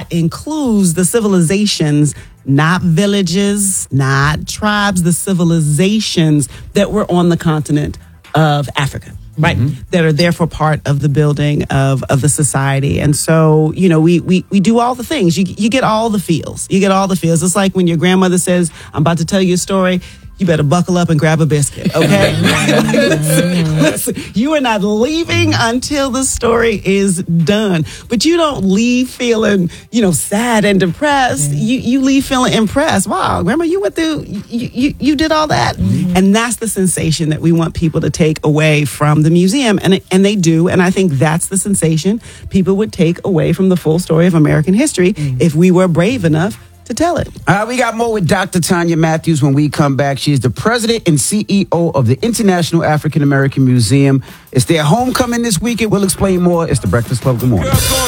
that includes the civilizations, not villages, not tribes, the civilizations that were on the continent of Africa, right? That are therefore part of the building of the society. And so, you know, we do all the things. You get all the feels. You get all the feels. It's like when your grandmother says, I'm about to tell you a story. You better buckle up and grab a biscuit, okay? Listen, you are not leaving until the story is done. But you don't leave feeling, you know, sad and depressed. You leave feeling impressed. Wow, grandma, you went through, you did all that. And that's the sensation that we want people to take away from the museum. And they do. And I think that's the sensation people would take away from the full story of American history if we were brave enough to tell it. We got more with Dr. Tanya Matthews when we come back. She is the president and CEO of the International African American Museum. It's their homecoming this weekend. We'll explain more. It's the Breakfast Club. Good morning.